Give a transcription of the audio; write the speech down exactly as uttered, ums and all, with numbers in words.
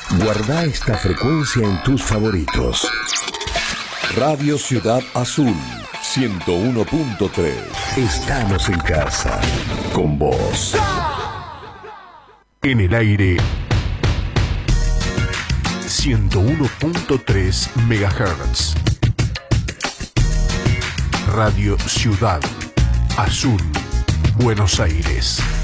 Guarda esta frecuencia en tus favoritos. Radio Ciudad Azul, ciento uno punto tres. Estamos en casa, con vos. En el aire, ciento uno punto tres megahertz. Radio Ciudad Azul, Buenos Aires.